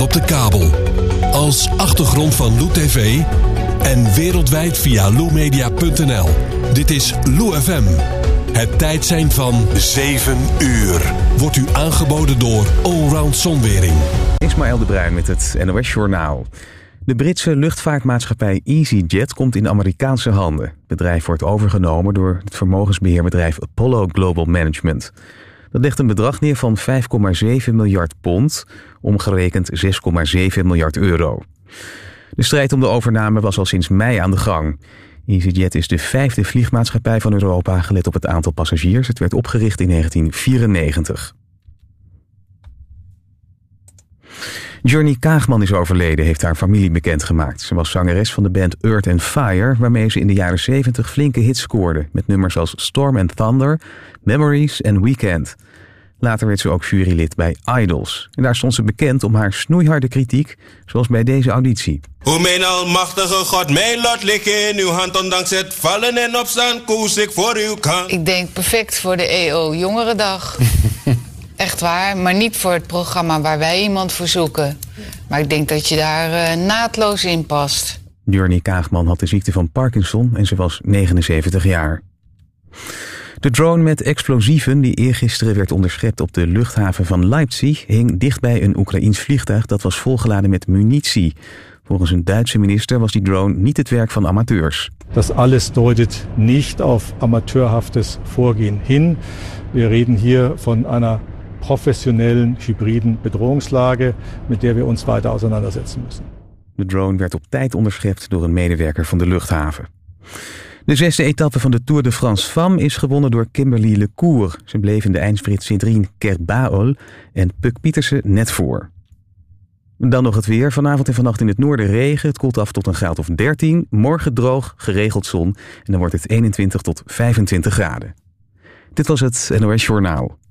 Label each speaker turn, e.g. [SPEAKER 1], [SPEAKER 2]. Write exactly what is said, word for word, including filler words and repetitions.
[SPEAKER 1] op de kabel, als achtergrond van Lou T V en wereldwijd via lou media punt n l. Dit is Lou F M. Het tijdsein van zeven uur wordt u aangeboden door Allround Zonwering.
[SPEAKER 2] Ismaël de Bruin met het N O S-journaal. De Britse luchtvaartmaatschappij EasyJet komt in Amerikaanse handen. Het bedrijf wordt overgenomen door het vermogensbeheerbedrijf Apollo Global Management. Dat legt een bedrag neer van vijf komma zeven miljard pond, omgerekend zes komma zeven miljard euro. De strijd om de overname was al sinds mei aan de gang. EasyJet is de vijfde vliegmaatschappij van Europa, gelet op het aantal passagiers. Het werd opgericht in negentien vierennegentig. Journey Kaagman is overleden, heeft haar familie bekendgemaakt. Ze was zangeres van de band Earth and Fire, waarmee ze in de jaren zeventig flinke hits scoorde, met nummers als Storm and Thunder, Memories en Weekend. Later werd ze ook jurylid bij Idols. En daar stond ze bekend om haar snoeiharde kritiek, zoals bij deze auditie.
[SPEAKER 3] O mijn almachtige God, mijn lot ligt in uw hand. Ondanks het vallen en opstaan, koos ik voor uw kant.
[SPEAKER 4] Ik denk perfect voor de E O Jongerendag. Echt waar, maar niet voor het programma waar wij iemand voor zoeken. Maar ik denk dat je daar uh, naadloos in past.
[SPEAKER 2] Journey Kaagman had de ziekte van Parkinson en ze was negenenzeventig jaar. De drone met explosieven die eergisteren werd onderschept op de luchthaven van Leipzig hing dichtbij een Oekraïens vliegtuig dat was volgeladen met munitie. Volgens een Duitse minister was die drone niet het werk van amateurs.
[SPEAKER 5] Das alles deutet nicht auf amateurhaftes Vorgehen hin. Wir reden hier von einer professionellen hybriden Bedrohungslage, met der wir uns weiter auseinandersetzen müssen.
[SPEAKER 2] De drone werd op tijd onderschept door een medewerker van de luchthaven. De zesde etappe van de Tour de France Femmes is gewonnen door Kimberly Lecour. Ze bleef in de eindsprint Cédrine Kerbaol en Puk Pietersen net voor. Dan nog het weer. Vanavond en vannacht in het noorden regen. Het koelt af tot een graad of dertien. Morgen droog, geregeld zon. En dan wordt het eenentwintig tot vijfentwintig graden. Dit was het N O S Journaal.